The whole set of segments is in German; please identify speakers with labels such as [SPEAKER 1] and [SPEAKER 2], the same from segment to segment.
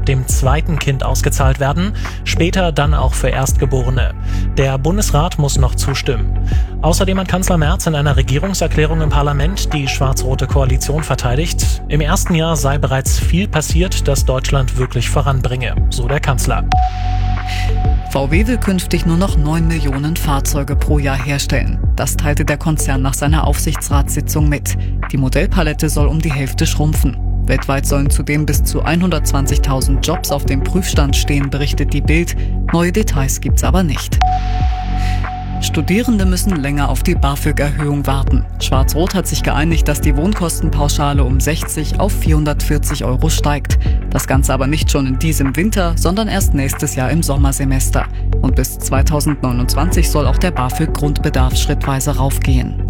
[SPEAKER 1] ab dem zweiten Kind ausgezahlt werden, später dann auch für Erstgeborene. Der Bundesrat muss noch zustimmen. Außerdem hat Kanzler Merz in einer Regierungserklärung im Parlament die schwarz-rote Koalition verteidigt. Im ersten Jahr sei bereits viel passiert, das Deutschland wirklich voranbringe, so der Kanzler.
[SPEAKER 2] VW will künftig nur noch 9 Millionen Fahrzeuge pro Jahr herstellen. Das teilte der Konzern nach seiner Aufsichtsratssitzung mit. Die Modellpalette soll um die Hälfte schrumpfen. Weltweit sollen zudem bis zu 120.000 Jobs auf dem Prüfstand stehen, berichtet die Bild. Neue Details gibt's aber nicht. Studierende müssen länger auf die BAföG-Erhöhung warten. Schwarz-Rot hat sich geeinigt, dass die Wohnkostenpauschale um 60 auf 440 € steigt. Das Ganze aber nicht schon in diesem Winter, sondern erst nächstes Jahr im Sommersemester. Und bis 2029 soll auch der BAföG-Grundbedarf schrittweise raufgehen.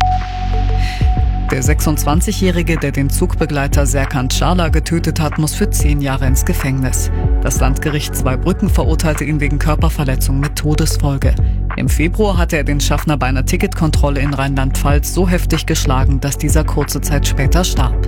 [SPEAKER 2] Der 26-Jährige, der den Zugbegleiter Serkan Çağlar getötet hat, muss für 10 Jahre ins Gefängnis. Das Landgericht Zweibrücken verurteilte ihn wegen Körperverletzung mit Todesfolge. Im Februar hatte er den Schaffner bei einer Ticketkontrolle in Rheinland-Pfalz so heftig geschlagen, dass dieser kurze Zeit später starb.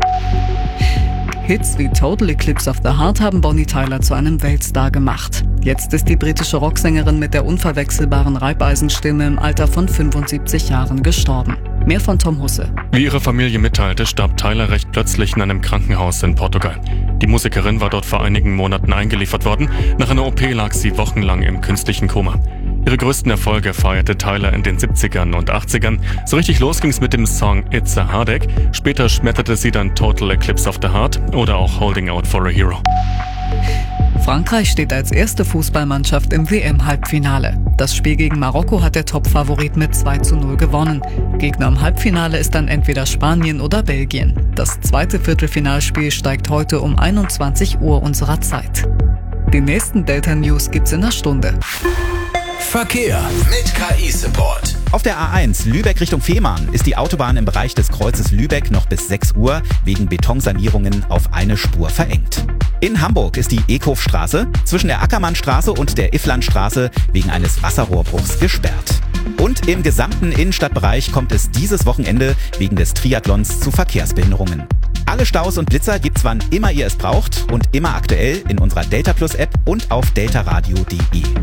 [SPEAKER 2] Hits wie Total Eclipse of the Heart haben Bonnie Tyler zu einem Weltstar gemacht. Jetzt ist die britische Rocksängerin mit der unverwechselbaren Reibeisenstimme im Alter von 75 Jahren gestorben. Mehr von Tom Husse.
[SPEAKER 3] Wie ihre Familie mitteilte, starb Tyler recht plötzlich in einem Krankenhaus in Portugal. Die Musikerin war dort vor einigen Monaten eingeliefert worden. Nach einer OP lag sie wochenlang im künstlichen Koma. Ihre größten Erfolge feierte Tyler in den 70ern und 80ern. So richtig los ging's mit dem Song It's a Heartache. Später schmetterte sie dann Total Eclipse of the Heart oder auch Holding Out for a Hero.
[SPEAKER 2] Frankreich steht als erste Fußballmannschaft im WM-Halbfinale. Das Spiel gegen Marokko hat der Topfavorit mit 2:0 gewonnen. Gegner im Halbfinale ist dann entweder Spanien oder Belgien. Das zweite Viertelfinalspiel steigt heute um 21 Uhr unserer Zeit. Die nächsten Delta News gibt's in einer Stunde.
[SPEAKER 4] Verkehr mit KI-Support.
[SPEAKER 5] Auf der A1 Lübeck Richtung Fehmarn ist die Autobahn im Bereich des Kreuzes Lübeck noch bis 6 Uhr wegen Betonsanierungen auf eine Spur verengt. In Hamburg ist die Ekhofstraße zwischen der Ackermannstraße und der Ifflandstraße wegen eines Wasserrohrbruchs gesperrt. Und im gesamten Innenstadtbereich kommt es dieses Wochenende wegen des Triathlons zu Verkehrsbehinderungen. Alle Staus und Blitzer gibt's wann immer ihr es braucht und immer aktuell in unserer Delta Plus App und auf deltaradio.de.